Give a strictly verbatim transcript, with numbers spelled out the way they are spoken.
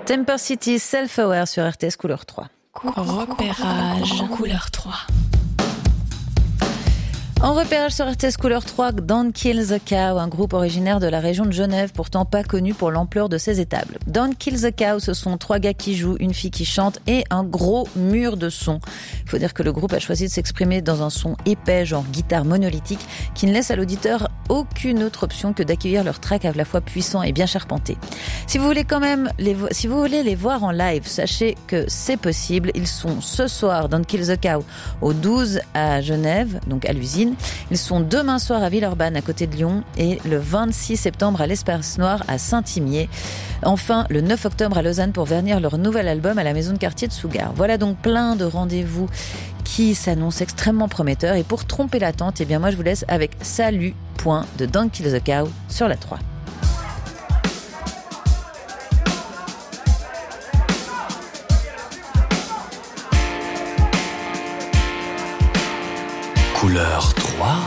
Temper City, Self-Aware sur R T S Couleur trois. Repérage Couleur trois. En repérage sur R T S Couleur trois, Don't Kill the Cow, un groupe originaire de la région de Genève, pourtant pas connu pour l'ampleur de ses étables. Don't Kill the Cow, ce sont trois gars qui jouent, une fille qui chante et un gros mur de son. Il faut dire que le groupe a choisi de s'exprimer dans un son épais, genre guitare monolithique, qui ne laisse à l'auditeur aucune autre option que d'accueillir leur track à la fois puissant et bien charpenté. Si vous voulez quand même les, vo- si vous voulez les voir en live, sachez que c'est possible. Ils sont ce soir, Don't Kill the Cow, au douze à Genève, donc à l'usine. Ils sont demain soir à Villeurbanne, à côté de Lyon, et le vingt-six septembre à l'Espace Noir à Saint-Imier. Enfin, le neuf octobre à Lausanne pour vernir leur nouvel album à la maison de quartier de Sougar. Voilà donc plein de rendez-vous qui s'annoncent extrêmement prometteurs. Et pour tromper l'attente, eh bien moi je vous laisse avec Salut, point de Don't Kill the Cow sur la trois. Couleur trois.